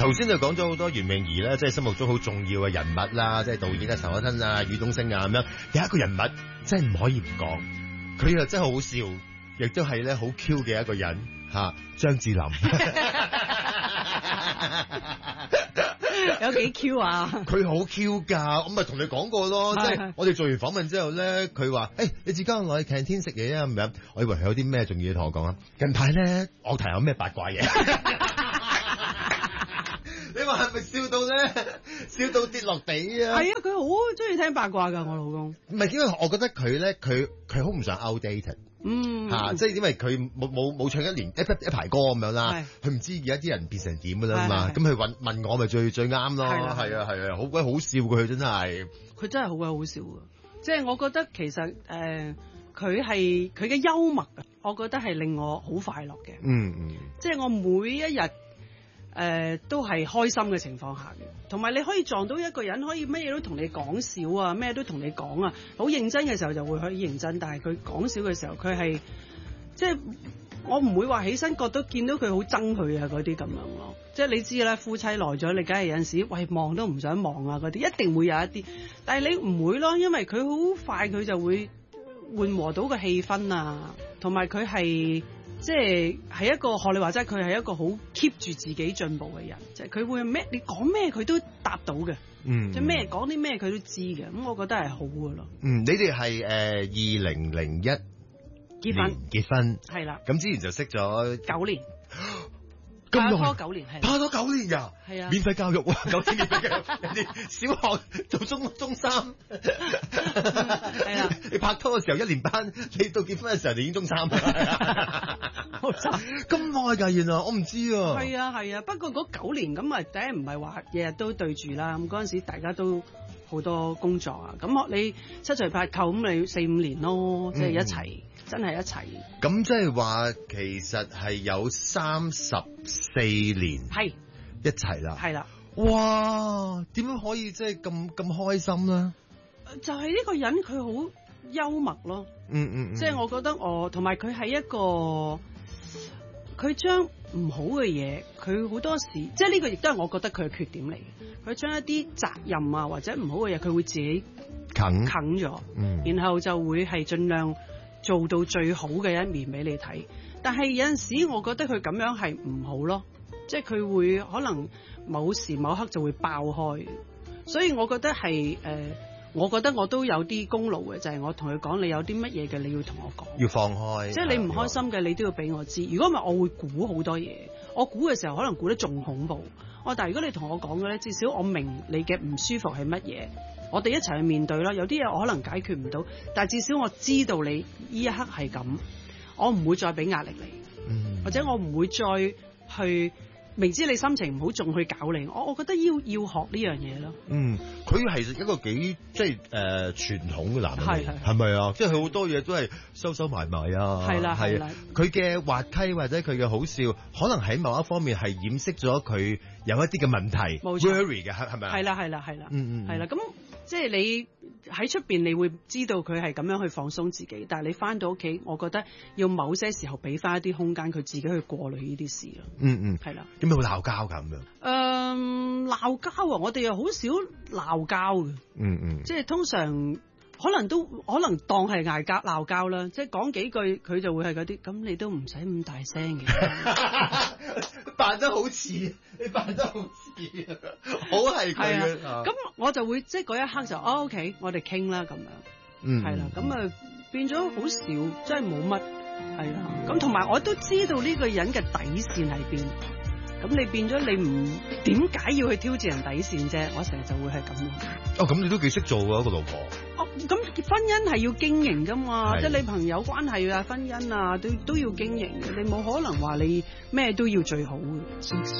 頭先就講咗好多袁詠儀啦，即係心目中好重要嘅人物啦，即係導演啊、陳可辛啊、雨東升啊咁樣。有一個人物真係唔可以唔講，佢又真係好笑，亦都係咧好 Q 嘅一個人嚇，張智霖。 有幾 Q 啊？ 佢好 Q 㗎，我咪同你講過咯，即係我哋做完訪問之後咧，佢話：你自己落去 canteen 食嘢啊咁樣。我以為佢有啲咩重要嘢同我講啊。近排咧，樂壇有咩八卦嘢？你話係咪笑到咧？笑到跌落地啊！ 係啊，佢好中意聽八卦㗎，我老公。 唔係，因為我覺得佢咧，佢好唔想 outdated。即係因為佢冇唱一排歌咁樣啦，佢唔知而家啲人變成點㗎啦嘛，咁佢問我咪最啱咯，係啊，好鬼好笑㗎佢真係， 佢真係好鬼好笑㗎，即係我覺得其實佢嘅幽默啊，我覺得係令我好快樂嘅，即係我每一日都係開心嘅情況下嘅，同埋你可以撞到一個人可以乜嘢都同你講笑啊，咩都同你講啊，好認真嘅時候就會可以認真，但係佢講笑嘅時候佢係即係我唔會話起身覺得見到佢好憎佢啊嗰啲咁樣咯，即係你知啦，夫妻來咗你梗係有陣時喂望都唔想望啊嗰啲，一定會有一啲，但係你唔會咯，因為佢好快佢就會緩和到個氣氛啊，同埋佢係。即係一個學你話齋，佢係一個好 keep 住自己進步嘅人，即係佢會咩？你講咩佢都答到嘅，即係咩講啲咩佢都知嘅，咁我覺得係好嘅咯。 你哋係2001結婚，係啦。咁之前就識咗 9年。 拍拖9年係， 拍咗9年㗎，係啊，免費教育喎，9年免費教育，人哋小學做中三，係啊，你拍拖嘅時候1年班，你到結婚嘅時候你已經中3，咁耐㗎原來，我唔知啊。 係啊，不過嗰9年咁啊，第一唔係話日日都對住啦，咁嗰陣時大家都好多工作啊，咁你七除八扣咁你4-5年咯，即係一齊。真係一齊， 咁即係話其實係有34年係一齊啦， 係啦， 哇！點樣可以即係咁開心咧？ 就係呢個人佢好幽默咯，即係我覺得同埋佢係一個佢將唔好嘅嘢，佢好多時即係呢個亦都係我覺得佢嘅缺點嚟嘅，佢將一啲責任啊或者唔好嘅嘢，佢會自己啃咗，然後就會係盡量做到最好嘅一面俾你睇，但係有陣時我覺得佢咁樣係唔好咯，即係佢會可能某時某刻就會爆開，所以我覺得係我覺得我都有啲功勞嘅，就係我同佢講，你有啲乜嘢嘅你要同我講， 要放開， 即係你唔開心嘅你都要俾我知，如果唔係我會估好多嘢，我估嘅時候可能估得仲恐怖，但係如果你同我講嘅咧，至少我明你嘅唔舒服係乜嘢。我哋一齊去面對啦，有啲嘢我可能解決唔到，但係至少我知道你呢一刻係咁，我唔會再俾壓力你，或者我唔會再去明知你心情唔好仲去搞你，我覺得要學呢樣嘢咯。 佢係一個幾即係傳統嘅男人，係咪啊？即係佢好多嘢都係收埋啊，係啦，佢嘅滑稽或者佢嘅好笑，可能喺某一方面係掩飾咗佢有一啲嘅問題 worry 嘅，係咪啊？係啦，係啦，咁。即係你喺出邊，你會知道佢係咁樣去放鬆自己，但係你翻到屋企，我覺得要某些時候俾翻一啲空間佢自己去過濾呢啲事咯。係啦。咁有冇鬧交㗎咁樣？鬧交啊！我哋又好少鬧交嘅。即係通常可能當係鬧交啦，即係講幾句佢就會係嗰啲，咁你都唔使咁大聲嘅。 扮得好似，你扮得好似，好係佢嘅。 咁我就會即係嗰一刻就OK，我哋傾啦咁樣。係啦，咁變咗好少，真係冇乜係啦。咁同埋我都知道呢個人嘅底線喺邊。咁你變咗你唔點解要去挑戰人底線啫？我成日就會係咁咯。 咁你都幾識做㗎一個老婆。 咁婚姻係要經營噶嘛，即係你朋友關係啊、婚姻啊都要經營嘅，你冇可能話你咩都要最好嘅。